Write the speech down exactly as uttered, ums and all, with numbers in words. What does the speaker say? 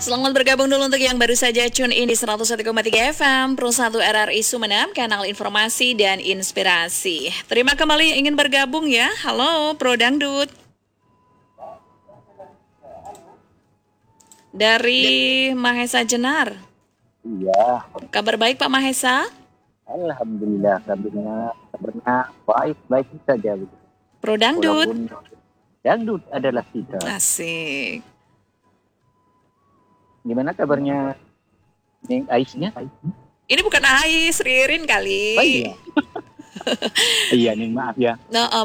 Selamat bergabung dulu untuk yang baru saja tune in di seratus satu koma tiga F M Pro satu R R I Sumeneb, kanal informasi dan inspirasi. Terima kembali yang ingin bergabung ya. Halo Pro Dangdut. Dari Mahesa Jenar. Iya. Kabar baik Pak Mahesa? Alhamdulillah, kabarnya kabarnya baik baik saja. Pro Dangdut. Walaupun dangdut adalah kita. Asik. Gimana kabarnya Neng Aisnya? Ini bukan Ais, Ririn kali. Oh iya. Iya Neng, maaf ya. No,